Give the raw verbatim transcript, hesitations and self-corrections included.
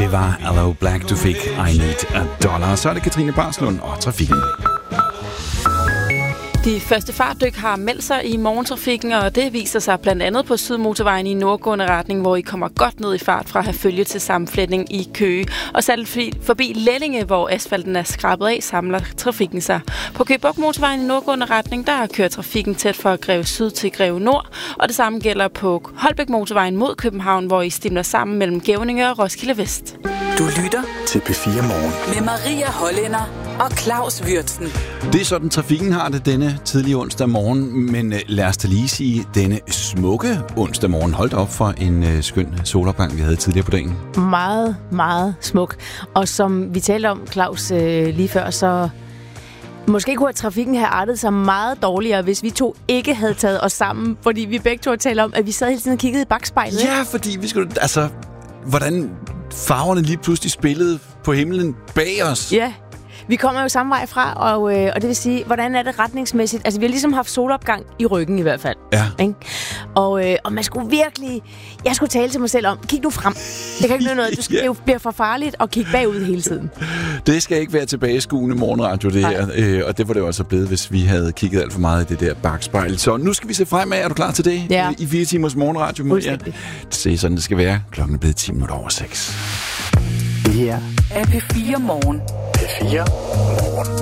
Det var Allo Black to Fake, I Need a Dollar. Så er det Katrine Barslund og trafikken. De første fartdyk har meldt sig i morgentrafikken, og det viser sig blandt andet på Sydmotorvejen i nordgående retning, hvor I kommer godt ned i fart fra Herfølge til sammenflætning i Køge. Og særligt forbi Lellinge, hvor asfalten er skrabet af, samler trafikken sig. På Køge Bugt Motorvejen i nordgående retning, der kører trafikken tæt fra Greve Syd til Greve Nord. Og det samme gælder på Holbæk Motorvejen mod København, hvor I stimler sammen mellem Gævninge og Roskilde Vest. Du lytter til P fire Morgen med Maria Hollænder og Claus Würtzen. Det er sådan, trafikken har det denne tidlige onsdag morgen, men øh, lad os da lige sige, denne smukke onsdag morgen. Holdt op for en øh, skøn solopgang, vi havde tidligere på dagen. Meget, meget smuk. Og som vi talte om, Claus, øh, lige før, så måske kunne trafikken have artet sig meget dårligere, hvis vi to ikke havde taget os sammen, fordi vi begge to talte om, at vi sad hele tiden og kiggede i bagspejlet. Ja, fordi vi skulle, altså, hvordan farverne lige pludselig spillede på himlen bag os. Ja. Vi kommer jo samme vej fra, og, øh, og det vil sige, hvordan er det retningsmæssigt? Altså, vi har ligesom haft solopgang i ryggen i hvert fald. Ja. Ikke? Og, øh, og man skulle virkelig... Jeg skulle tale til mig selv om, kig nu frem. Det kan ikke blive noget. Du skal, yeah. Det bliver for farligt at kigge bagud hele tiden. Det skal ikke være tilbageskuende morgenradio, det her. Øh, og det var det jo altså blevet, hvis vi havde kigget alt for meget i det der bagspejl. Så nu skal vi se fremad. Er du klar til det? Ja. I fire timers morgenradio. Fuldstændig. Det er sådan, det skal være. Klokken er blevet ti minutter over seks. Det her er P fire Morgen. P fire Morgen.